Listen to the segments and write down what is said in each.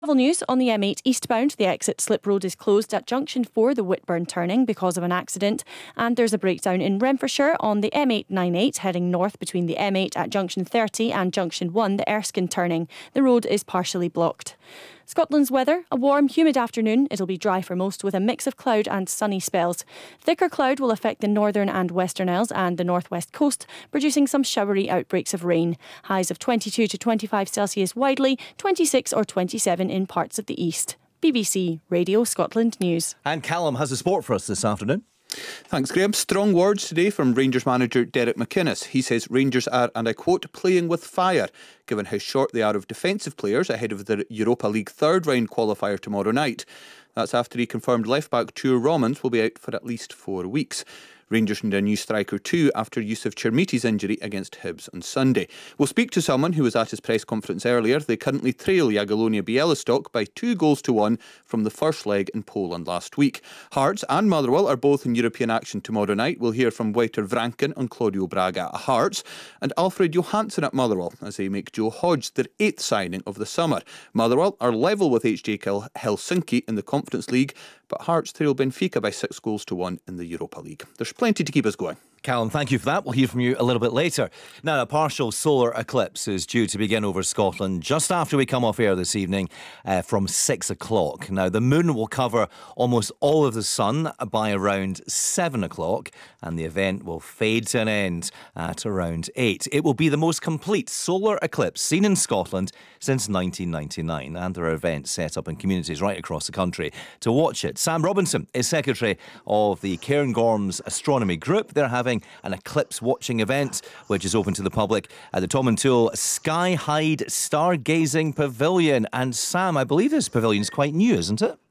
Travel news on the M8 eastbound. The exit slip road is closed at junction 4, the Whitburn turning, because of an accident. And there's a breakdown in Renfrewshire on the M898 heading north between the M8 at junction 30 and junction 1, the Erskine turning. The road is partially blocked. Scotland's weather, a warm, humid afternoon. It'll be dry for most with a mix of cloud and sunny spells. Thicker cloud will affect the northern and western Isles and the northwest coast, producing some showery outbreaks of rain. Highs of 22 to 25 Celsius widely, 26 or 27 in parts of the east. BBC Radio Scotland News. And Callum has a sport for us this afternoon. Thanks, Graham. Strong words today from Rangers manager Derek McInnes. He says Rangers are, and I quote, playing with fire, given how short they are of defensive players ahead of the Europa League third round qualifier tomorrow night. That's after he confirmed left-back Tuur Romans will be out for at least 4 weeks. Rangers need a new striker too after Yusuf Chermiti's injury against Hibs on Sunday. We'll speak to someone who was at his press conference earlier. They currently trail Jagiellonia Białystok by 2-1 from the first leg in Poland last week. Hearts and Motherwell are both in European action tomorrow night. We'll hear from Wouter Vranken and Claudio Braga at Hearts and Alfred Johansson at Motherwell as they make Joe Hodge their 8th signing of the summer. Motherwell are level with HJK Helsinki in the Conference League, but Hearts trail Benfica by 6-1 in the Europa League. There's plenty to keep us going. Callum, thank you for that. We'll hear from you a little bit later. Now, a partial solar eclipse is due to begin over Scotland just after we come off air this evening from 6 o'clock. Now, the moon will cover almost all of the sun by around 7 o'clock, and the event will fade to an end at around 8. It will be the most complete solar eclipse seen in Scotland since 1999, and there are events set up in communities right across the country to watch it. Sam Robinson is secretary of the Cairngorms Astronomy Group. They're having an eclipse watching event which is open to the public at the Tom and Toole Sky Hide Stargazing Pavilion. And Sam, I believe this pavilion is quite new, isn't it?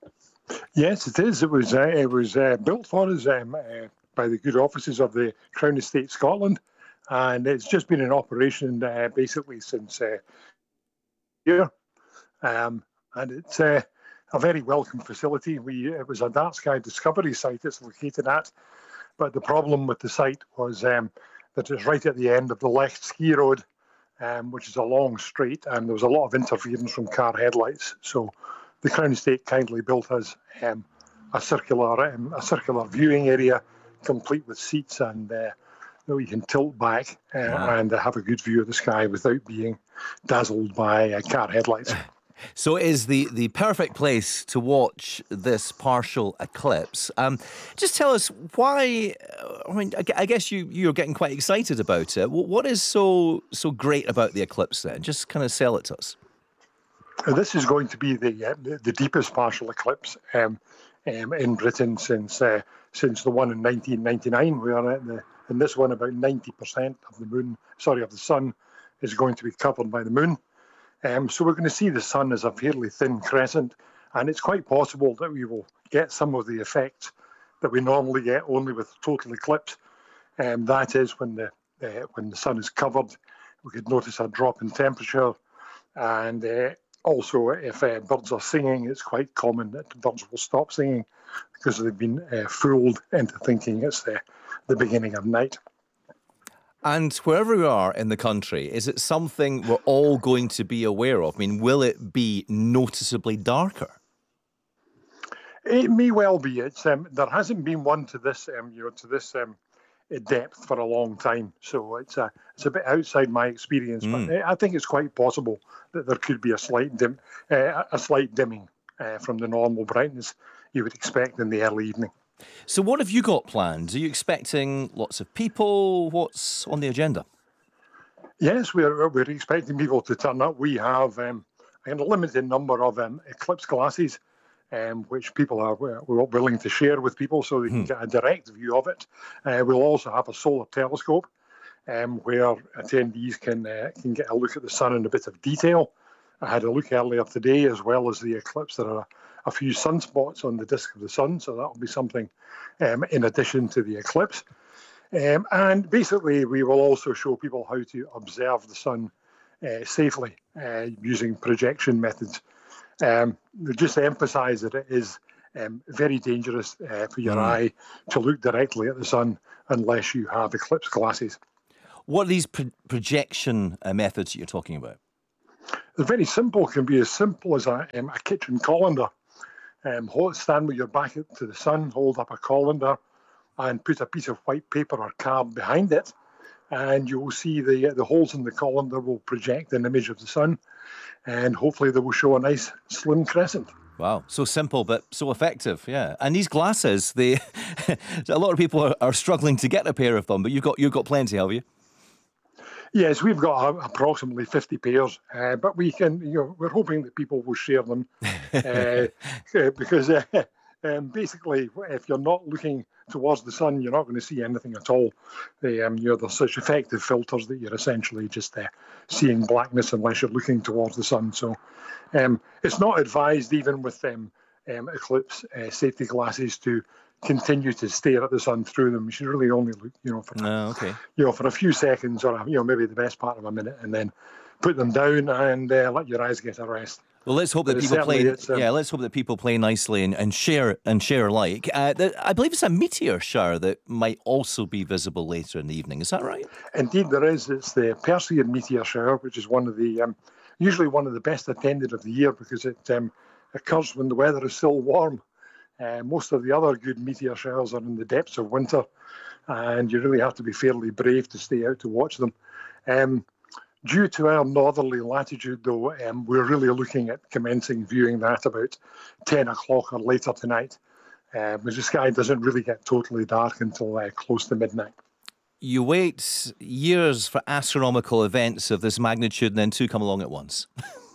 Yes, it is. It was built for us by the good offices of the Crown Estate Scotland, and it's just been in operation basically since year. And it's a very welcome facility. It was a dark sky discovery site it's located at. But the problem with the site was that it's right at the end of the Lecht Ski Road, which is a long straight, and there was a lot of interference from car headlights. So the Crown Estate kindly built us a circular viewing area, complete with seats, and we can tilt back and have a good view of the sky without being dazzled by car headlights. So it is the perfect place to watch this partial eclipse. Just tell us why. I mean, I guess you're getting quite excited about it. What is so great about the eclipse then? Just kind of sell it to us. This is going to be the deepest partial eclipse in Britain since the one in 1999. We are in this one about 90% of the sun is going to be covered by the moon. So we're going to see the sun as a fairly thin crescent, and it's quite possible that we will get some of the effects that we normally get only with total eclipse. That is when the sun is covered, we could notice a drop in temperature, and also if birds are singing, it's quite common that birds will stop singing because they've been fooled into thinking it's the beginning of night. And wherever we are in the country, is it something we're all going to be aware of? I mean, will it be noticeably darker? It may well be. It's there hasn't been one to this depth for a long time, so it's a bit outside my experience. But I think it's quite possible that there could be a slight dimming from the normal brightness you would expect in the early evening. So what have you got planned? Are you expecting lots of people? What's on the agenda? Yes, we're expecting people to turn up. We have a limited number of eclipse glasses, which people are willing to share with people so they can get a direct view of it. We'll also have a solar telescope where attendees can get a look at the sun in a bit of detail. I had a look earlier today, as well as the eclipse. There are a few sunspots on the disk of the sun, so that will be something in addition to the eclipse. And basically, we will also show people how to observe the sun safely using projection methods. Just to emphasise that it is very dangerous for your eye to look directly at the sun unless you have eclipse glasses. What are these projection methods that you're talking about? It's very simple. It can be as simple as a kitchen colander. Stand with your back to the sun, hold up a colander, and put a piece of white paper or card behind it, and you will see the holes in the colander will project an image of the sun, and hopefully they will show a nice slim crescent. Wow, so simple but so effective, yeah. And these glasses, a lot of people are struggling to get a pair of them, but you've got plenty, have you? Yes, we've got approximately 50 pairs, but we can. We're hoping that people will share them because basically, if you're not looking towards the sun, you're not going to see anything at all. There's such effective filters that you're essentially just seeing blackness unless you're looking towards the sun. So it's not advised, even with eclipse safety glasses, to continue to stare at the sun through them. You should really only look, for a few seconds or maybe the best part of a minute, and then put them down and let your eyes get a rest. Well, let's hope that people play. Let's hope that people play nicely and share alike. I believe it's a meteor shower that might also be visible later in the evening. Is that right? Indeed, there is. It's the Perseid meteor shower, which is one of the usually one of the best attended of the year because it occurs when the weather is still warm. Most of the other good meteor showers are in the depths of winter, and you really have to be fairly brave to stay out to watch them. Due to our northerly latitude, though, we're really looking at commencing viewing that about 10 o'clock or later tonight, because the sky doesn't really get totally dark until close to midnight. You wait years for astronomical events of this magnitude and then two come along at once.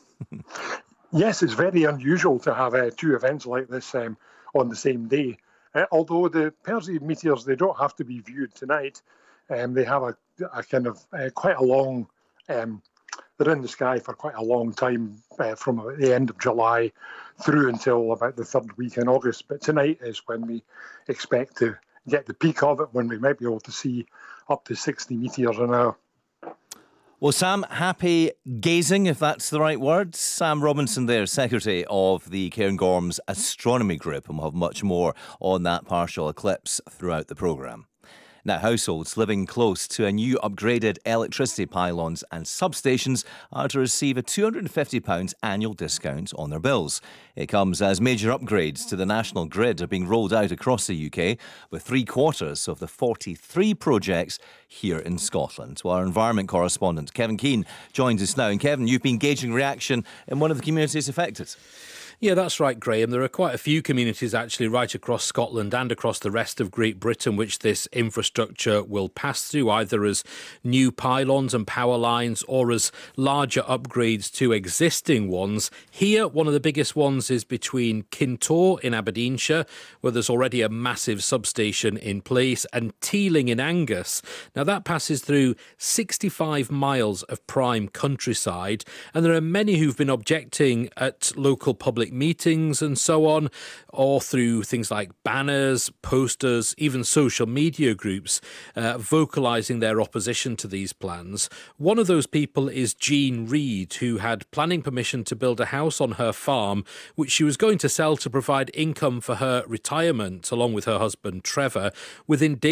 Yes, it's very unusual to have two events like this on the same day. Although the Perseid meteors, they don't have to be viewed tonight. They have a kind of quite a long... they're in the sky for quite a long time, from the end of July through until about the third week in August. But tonight is when we expect to get the peak of it, when we might be able to see up to 60 meteors an hour. Well, Sam, happy gazing, if that's the right word. Sam Robinson there, Secretary of the Cairngorms Astronomy Group, and we'll have much more on that partial eclipse throughout the programme. Now, households living close to a new upgraded electricity pylons and substations are to receive a £250 annual discount on their bills. It comes as major upgrades to the national grid are being rolled out across the UK, with 3/4 of the 43 projects here in Scotland. Well, our environment correspondent, Kevin Keane, joins us now. And Kevin, you've been gauging reaction in one of the communities affected. Yeah, that's right, Graham. There are quite a few communities actually right across Scotland and across the rest of Great Britain which this infrastructure will pass through, either as new pylons and power lines or as larger upgrades to existing ones. Here, one of the biggest ones is between Kintore in Aberdeenshire, where there's already a massive substation in place, and Teeling in Angus. Now, that passes through 65 miles of prime countryside, and there are many who've been objecting at local public meetings and so on, or through things like banners, posters, even social media groups, vocalising their opposition to these plans. One of those people is Jean Reid, who had planning permission to build a house on her farm, which she was going to sell to provide income for her retirement, along with her husband Trevor, within days